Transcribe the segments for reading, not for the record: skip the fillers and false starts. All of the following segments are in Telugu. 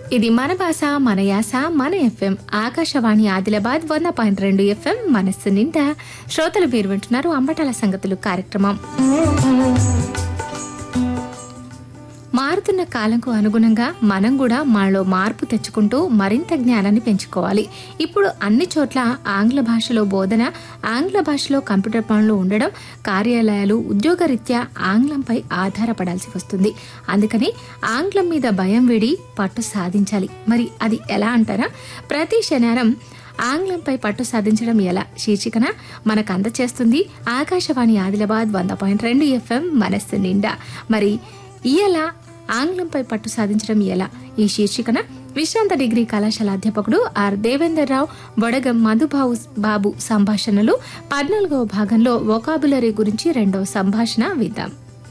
ఇది మన భాష మన యాస మన ఎఫ్ఎం ఆకాశవాణి ఆదిలాబాద్ 100.2 ఎఫ్ఎం మనస్సు నిండా. శ్రోతలు మీరు వింటున్నారు అంబటాల సంగతులు కార్యక్రమం. మారుతున్న కాలంకు అనుగుణంగా మనం కూడా మనలో మార్పు తెచ్చుకుంటూ మరింత జ్ఞానాన్ని పెంచుకోవాలి. ఇప్పుడు అన్ని చోట్ల ఆంగ్ల భాషలో బోధన, ఆంగ్ల భాషలో కంప్యూటర్ పనులు ఉండడం, కార్యాలయాలు ఉద్యోగరీత్యా ఆంగ్లంపై ఆధారపడాల్సి వస్తుంది. అందుకని ఆంగ్లం మీద భయం వీడి పట్టు సాధించాలి. మరి అది ఎలా అంటారా? ప్రతి శనివారం ఆంగ్లంపై పట్టు సాధించడం ఎలా శీర్షికన మనకు అందచేస్తుంది ఆకాశవాణి ఆదిలాబాద్ 100.2 ఎఫ్ఎం మనస్సు నిండా. మరి ఇయల ఆంగ్లంపై పట్టు సాధించడం ఎలా ఈ శీర్షికన విశ్రాంత డిగ్రీ కళాశాల అధ్యాపకుడు ఆర్ దేవేందర్ రావు వడగం మధుబాబు సంభాషణలు 14వ భాగంలో వొకాబులరీ గురించి 2వ సంభాషణ విద్దాం.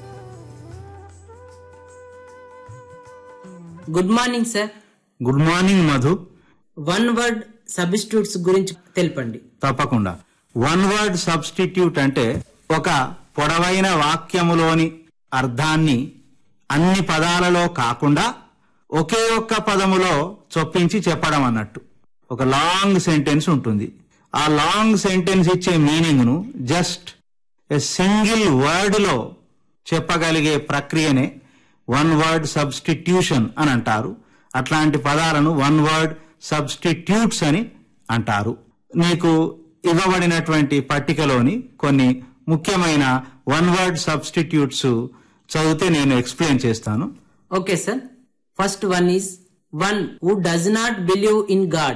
Good morning sir. Good morning Madhu. One word substitutes గురించి తెలపండి. తప్పకుండా. వన్ వర్డ్ సబ్స్టిట్యూట్ అంటే ఒక పొడవైన వాక్యములోని అర్థాన్ని అన్ని పదాలలో కాకుండా ఒకే ఒక్క పదములో చొప్పించి చెప్పడం అన్నట్టు. ఒక లాంగ్ సెంటెన్స్ ఉంటుంది. ఆ లాంగ్ సెంటెన్స్ ఇచ్చే మీనింగ్ ను జస్ట్ ఎ సింగిల్ వర్డ్ లో చెప్పగలిగే ప్రక్రియనే వన్ వర్డ్ సబ్స్టిట్యూషన్ అని అంటారు. అట్లాంటి పదాలను వన్ వర్డ్ సబ్స్టిట్యూట్స్ అని అంటారు. నీకు ఇవ్వబడినటువంటి పట్టికలోని కొన్ని ముఖ్యమైన వన్ వర్డ్ సబ్స్టిట్యూట్స్ చదివితే నేను ఎక్స్ప్లెయిన్ చేస్తాను. Okay sir. First one is one who does not believe in God.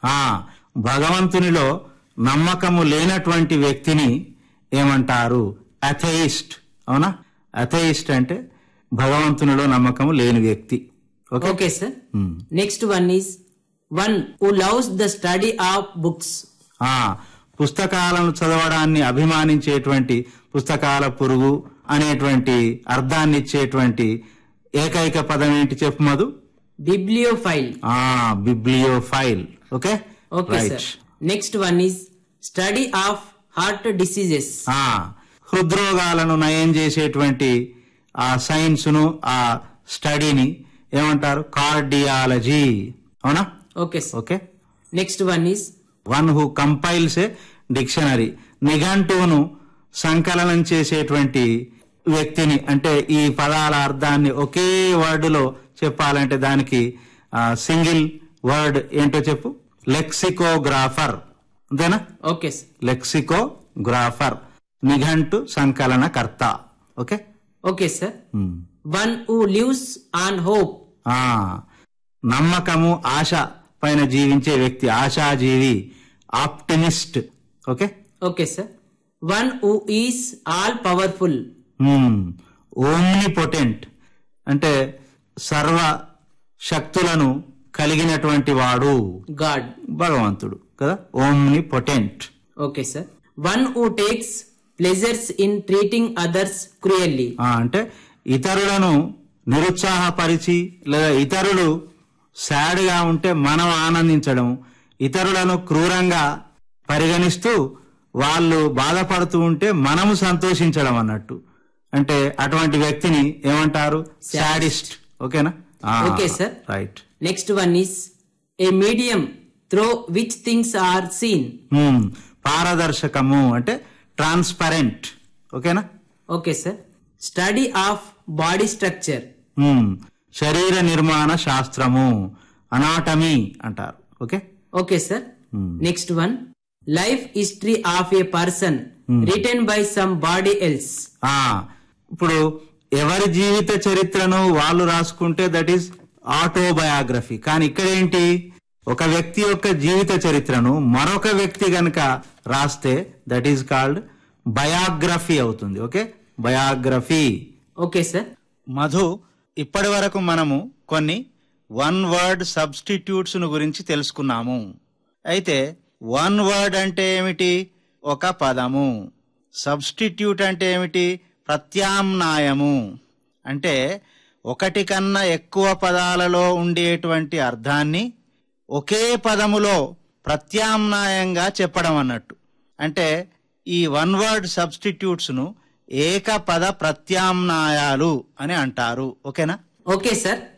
భగవంతునిలో నమ్మకము లేనటువంటి వ్యక్తిని ఏమంటారు? అథెయిస్ట్. అవునా? అథెయిస్ట్ అంటే భగవంతునిలో నమ్మకము లేని వ్యక్తి. Okay sir. Next one is one who loves the study of books. పుస్తకాలను చదవడాన్ని అభిమానించేటువంటి పుస్తకాల పురుగు అనేటువంటి అర్థాన్ని ఇచ్చేటువంటి ఏకైక పదం ఏంటి చెప్పు Madhu? బిబ్లియోఫైల్. బిబ్లియోఫైల్. Okay. Sir. Next one is study of heart diseases. హృద్రోగాలను నయం చేసేటువంటి ఆ సైన్స్ ను ఆ స్టడీని ఏమంటారు? కార్డియాలజీ. అవునా? Okay. Okay. Next one is one who compiles A dictionary. నిఘంటువును సంకలనం చేసేటువంటి వ్యక్తిని, అంటే ఈ పదాల అర్థాన్ని ఒకే వర్డ్ లో చెప్పాలంటే దానికి సింగిల్ వర్డ్ ఏంటో చెప్పు. లెక్సికోగ్రాఫర్. అంతేనా? Okay. లెక్సికోగ్రాఫర్, Nighantu సంకలనకర్త. Okay. Okay sir. One who lives on hope. నమ్మకము ఆశ పైన జీవించే వ్యక్తి, ఆశాజీవి, optimist. Okay. Okay sir. One who is all powerful. Omnipotent అంటే సర్వ శక్తులను కలిగినటువంటి వాడు, గాడ్, భగవంతుడు కదా. Omnipotent. Okay sir. One who takes pleasures in treating others cruelly. అంటే ఇతరులను నిరుత్సాహపరిచి లేదా ఇతరులు సాడ్ గా ఉంటే మనం ఆనందించడం, ఇతరులను క్రూరంగా పరిగణిస్తూ వాళ్ళు బాధపడుతూ ఉంటే మనము సంతోషించడం అన్నట్టు. అంటే అటువంటి వ్యక్తిని ఏమంటారు? సాడిస్ట్. ఓకేనా? Okay sir. Right. Next one is a medium through which things are seen. పారదర్శకము అంటే ట్రాన్స్పరెంట్. ఓకేనా? Okay sir. Study of body structure. శరీర నిర్మాణ శాస్త్రము, అనాటమీ అంటారు. Okay. Okay sir. Next one life history of A person written by some body else. ఇప్పుడు ఎవరి జీవిత చరిత్రను వాళ్ళు రాసుకుంటే దట్ ఈస్ ఆటోబయోగ్రఫీ. కానీ ఇక్కడ ఏంటి? ఒక వ్యక్తి యొక్క జీవిత చరిత్రను మరొక వ్యక్తి గనక రాస్తే దట్ ఈస్ కాల్డ్ బయోగ్రఫీ అవుతుంది. Okay. Biography. Okay sir. Madhu, ఇప్పటి వరకు మనము కొన్ని వన్ వర్డ్ సబ్స్టిట్యూట్స్ గురించి తెలుసుకున్నాము. అయితే వన్ వర్డ్ అంటే ఏమిటి? ఒక పదము. సబ్స్టిట్యూట్ అంటే ఏమిటి? ప్రత్యామ్నాయము. అంటే ఒకటి కన్నా ఎక్కువ పదాలలో ఉండేటువంటి అర్థాన్ని ఒకే పదములో ప్రత్యామ్నాయంగా చెప్పడం అన్నట్టు. అంటే ఈ వన్ వర్డ్ సబ్స్టిట్యూట్స్ ను ఏకపద ప్రత్యామ్నాయాలు అని అంటారు. ఓకేనా? Okay sir.